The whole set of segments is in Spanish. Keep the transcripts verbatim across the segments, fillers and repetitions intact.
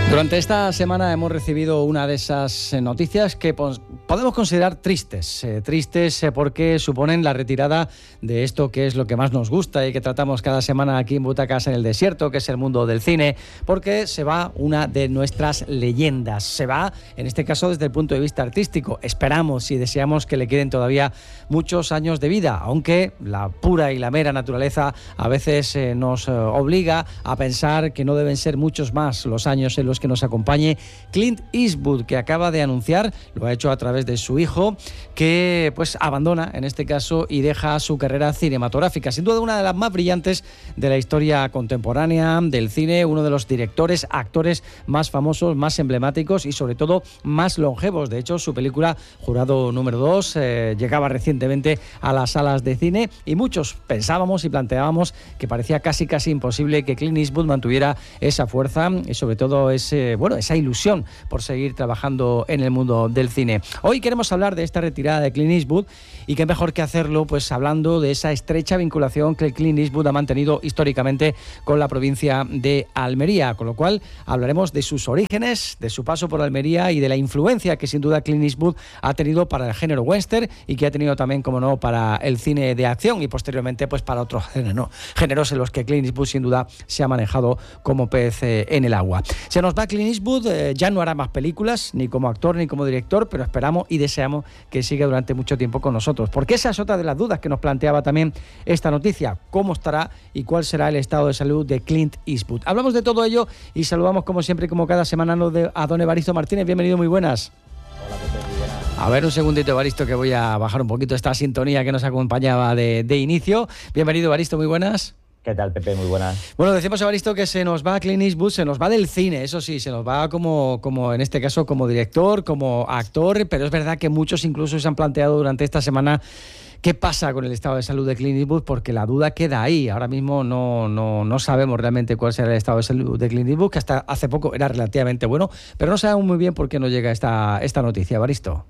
Durante esta semana hemos recibido una de esas noticias que podemos considerar tristes, eh, tristes porque suponen la retirada de esto que es lo que más nos gusta y que tratamos cada semana aquí en Butacas en el Desierto, que es el mundo del cine, porque se va una de nuestras leyendas. Se va, en este caso, desde el punto de vista artístico. Esperamos y deseamos que le queden todavía muchos años de vida, aunque la pura y la mera naturaleza a veces eh, nos eh, obliga a pensar que no deben ser muchos más los años en los que nos acompañe Clint Eastwood, que acaba de anunciar, lo ha hecho a través de su hijo, que pues abandona en este caso y deja su carrera cinematográfica. Sin duda una de las más brillantes de la historia contemporánea del cine, uno de los directores, actores más famosos, más emblemáticos y sobre todo más longevos. De hecho, su película Jurado número dos eh, llegaba recientemente a las salas de cine y muchos pensábamos y planteábamos que parecía casi casi imposible que Clint Eastwood mantuviera esa fuerza y sobre todo ese bueno, esa ilusión por seguir trabajando en el mundo del cine. Hoy queremos hablar de esta retirada de Clint Eastwood y qué mejor que hacerlo pues hablando de esa estrecha vinculación que Clint Eastwood ha mantenido históricamente con la provincia de Almería, con lo cual hablaremos de sus orígenes, de su paso por Almería y de la influencia que sin duda Clint Eastwood ha tenido para el género western y que ha tenido también, como no, para el cine de acción y posteriormente pues para otros géneros, géneros en los que Clint Eastwood sin duda se ha manejado como pez eh, en el agua. Se nos va Clint Eastwood, eh, ya no hará más películas, ni como actor ni como director, pero esperamos y deseamos que siga durante mucho tiempo con nosotros. Porque esa es otra de las dudas que nos planteaba también esta noticia. ¿Cómo estará y cuál será el estado de salud de Clint Eastwood? Hablamos de todo ello y saludamos como siempre, como cada semana, a don Evaristo Martínez. Bienvenido, muy buenas. Hola, Pepe, muy buenas. A ver, un segundito, Evaristo, que voy a bajar un poquito esta sintonía que nos acompañaba de, de inicio. Bienvenido, Evaristo, muy buenas. ¿Qué tal, Pepe? Muy buenas. Bueno, decimos, Evaristo, que se nos va Clint Eastwood, se nos va del cine, eso sí, se nos va como, como en este caso como director, como actor, pero es verdad que muchos incluso se han planteado durante esta semana qué pasa con el estado de salud de Clint Eastwood, porque la duda queda ahí. Ahora mismo no, no, no sabemos realmente cuál será el estado de salud de Clint Eastwood, que hasta hace poco era relativamente bueno, pero no sabemos muy bien por qué no llega esta, esta noticia, Evaristo.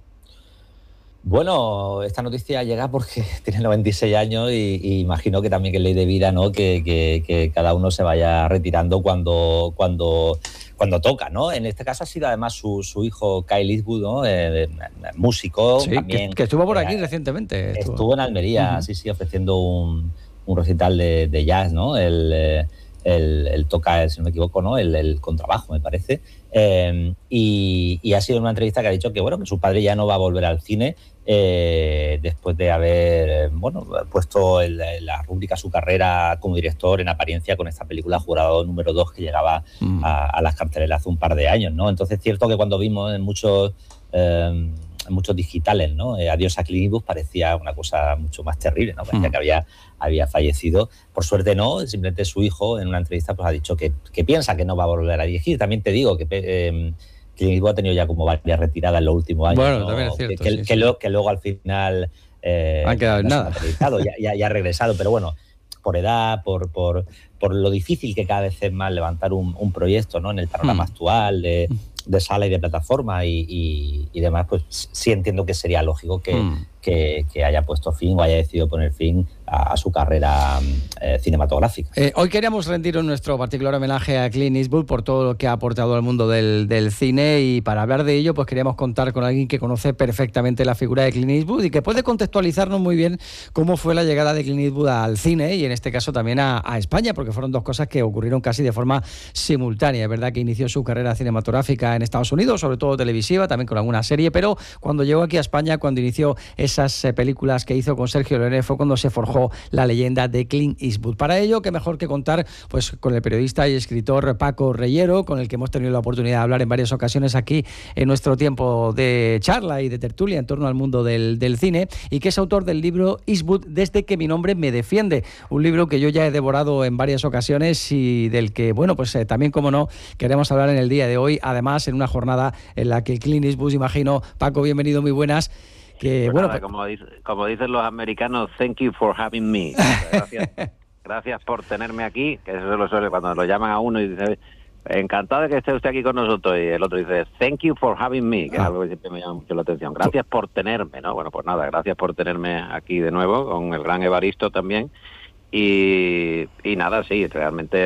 Bueno, esta noticia llega porque tiene noventa y seis años y, y imagino que también que es ley de vida, ¿no? Que, que, que cada uno se vaya retirando cuando, cuando, cuando toca, ¿no? En este caso ha sido además su, su hijo Kyle Eastwood, ¿no? Eh, músico. Sí, también, que, que estuvo por aquí eh, recientemente. Estuvo, estuvo en Almería, uh-huh. sí, sí, ofreciendo un, un recital de, de jazz, ¿no? El, el, el toca, si no me equivoco, ¿no? El, el contrabajo, me parece. Eh, y, y ha sido una entrevista que ha dicho que, bueno, que su padre ya no va a volver al cine eh, después de haber, bueno, puesto en la, la rúbrica su carrera como director en apariencia con esta película Jurado número dos que llegaba mm. a, a las carteleras hace un par de años, ¿no? Entonces es cierto que cuando vimos en muchos eh, en muchos digitales, ¿no? Eh, Adiós a Clint Eastwood parecía una cosa mucho más terrible, ¿no? Parecía mm. que había, había fallecido. Por suerte no, simplemente su hijo en una entrevista pues ha dicho que, que piensa que no va a volver a dirigir. También te digo que eh, Clint Eastwood ha tenido ya como varias retiradas en los últimos años. Bueno, ¿no? también es cierto. Que, sí, que, sí. que, lo, que luego al final eh, han quedado en no nada. Ya, ya, ya ha regresado, pero bueno, por edad, por, por, por lo difícil que cada vez es más levantar un, un proyecto, ¿no? En el panorama mm. actual de, de sala y de plataforma y, y, y demás, pues sí entiendo que sería lógico que, mm. que, que haya puesto fin o haya decidido poner fin a, a su carrera eh, cinematográfica. Eh, hoy queríamos rendir nuestro particular homenaje a Clint Eastwood por todo lo que ha aportado al mundo del, del cine, y para hablar de ello pues queríamos contar con alguien que conoce perfectamente la figura de Clint Eastwood y que puede contextualizarnos muy bien cómo fue la llegada de Clint Eastwood al cine y en este caso también a, a España, porque fueron dos cosas que ocurrieron casi de forma simultánea. Es verdad que inició su carrera cinematográfica en Estados Unidos, sobre todo televisiva, también con alguna serie, pero cuando llegó aquí a España, cuando inició esas eh, películas que hizo con Sergio Leone, fue cuando se forjó la leyenda de Clint Eastwood. Para ello, qué mejor que contar pues con el periodista y escritor Paco Reyero, con el que hemos tenido la oportunidad de hablar en varias ocasiones aquí en nuestro tiempo de charla y de tertulia en torno al mundo del, del cine, y que es autor del libro Eastwood desde que mi nombre me defiende, un libro que yo ya he devorado en varias ocasiones y del que, bueno, pues eh, también, como no, queremos hablar en el día de hoy, además en una jornada en la que Clint Eastwood, imagino, Paco, bienvenido, muy buenas. Que, pues bueno, nada, como, dice, como dicen los americanos, thank you for having me. Gracias, gracias por tenerme aquí, que eso lo suele cuando lo llaman a uno y dice, encantado de que esté usted aquí con nosotros, y el otro dice, thank you for having me, que ah. es algo que siempre me llama mucho la atención. Gracias por tenerme, ¿no? Bueno, pues nada, gracias por tenerme aquí de nuevo, con el gran Evaristo también, y, y nada, sí, realmente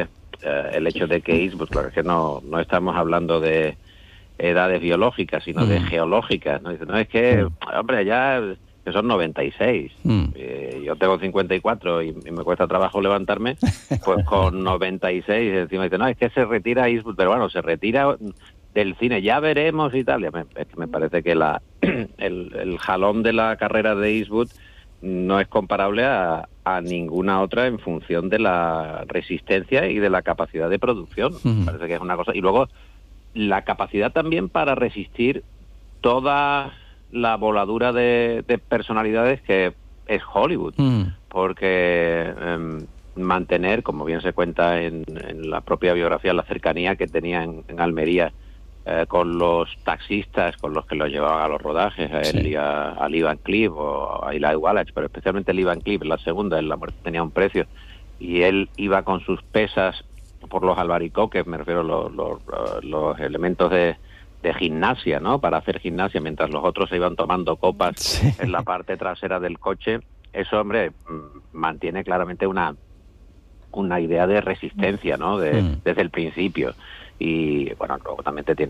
eh, el hecho de que Eastwood, claro, es que no, no estamos hablando de edades biológicas, sino mm. de geológicas, ¿no? Dice, no, es que, mm. hombre, ya que son noventa y seis, mm. eh, yo tengo cincuenta y cuatro y, y me cuesta trabajo levantarme, pues con noventa y seis encima dice, no, es que se retira Eastwood, pero bueno, se retira del cine, ya veremos y tal. Es que me parece que la el, el jalón de la carrera de Eastwood no es comparable a, a ninguna otra en función de la resistencia y de la capacidad de producción. Uh-huh. Me parece que es una cosa. Y luego, la capacidad también para resistir toda la voladura de, de personalidades que es Hollywood. Uh-huh. Porque eh, mantener, como bien se cuenta en, en la propia biografía, la cercanía que tenía en, en Almería Eh, con los taxistas con los que los llevaban a los rodajes, a él sí. y a, a Lee Van Cleef o a Eli Wallach, pero especialmente Lee Van Cleef, la segunda, en La muerte tenía un precio, y él iba con sus pesas por los albaricoques, me refiero a los, los, los elementos de, de gimnasia, ¿no? Para hacer gimnasia, mientras los otros se iban tomando copas sí. en la parte trasera del coche. Eso, hombre, mantiene claramente una una idea de resistencia, ¿no? De, mm. Desde el principio. Y bueno, luego también te tiene